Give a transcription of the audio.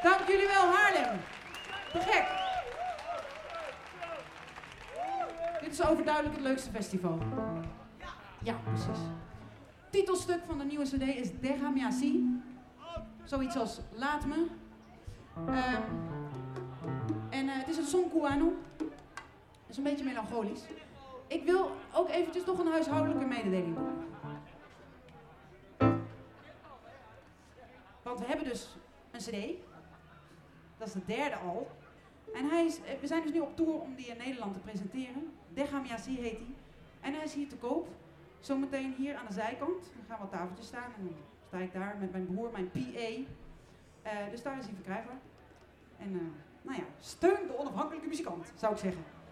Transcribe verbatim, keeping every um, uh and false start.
Dank jullie wel, Haarlem. Te gek. Dit is overduidelijk het leukste festival. Ja, precies. Titelstuk van de nieuwe cd is Déjame Así. Zoiets als Laat me. Uh, en uh, het is een son cubano. Het is een beetje melancholisch. Ik wil ook eventjes nog een huishoudelijke mededeling doen. Want we hebben dus een cd. Dat is de derde al. En hij is, we zijn dus nu op tour om die in Nederland te presenteren. Déjame Así heet hij. En hij is hier te koop. Zometeen hier aan de zijkant. Er gaan wat tafeltjes staan. En dan sta ik daar met mijn broer, mijn P A. Uh, dus daar is hij verkrijgbaar. En uh, nou ja, steun de onafhankelijke muzikant, zou ik zeggen.